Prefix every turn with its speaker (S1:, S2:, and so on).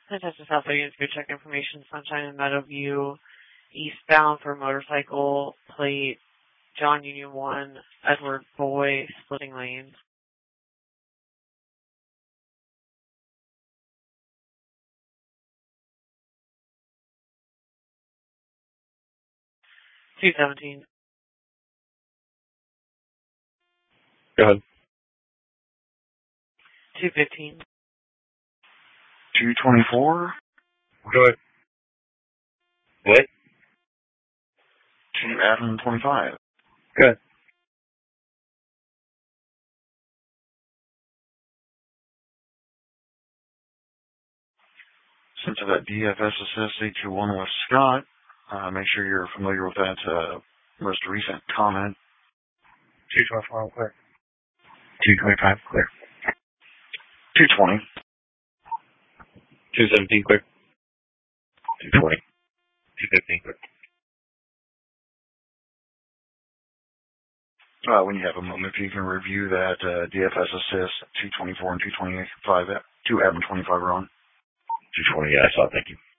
S1: Texas South Union Food Check information, Sunshine and Meadowview, eastbound for motorcycle, plate John Union 1, Edward Boy, splitting lanes. $217.
S2: Go ahead.
S1: $215.
S3: $224.
S2: Go ahead. What?
S3: $225.
S2: Go ahead.
S3: Since that DFS Assist 821 West Scott, make sure you're familiar with that most recent comment.
S2: 224 clear.
S3: 225 clear. 220.
S2: 217 clear. 220. 215 clear.
S3: When you have a moment, if you can review that DFS Assist 224 and 225, 225 are on.
S2: 220, yeah, I saw it, thank you.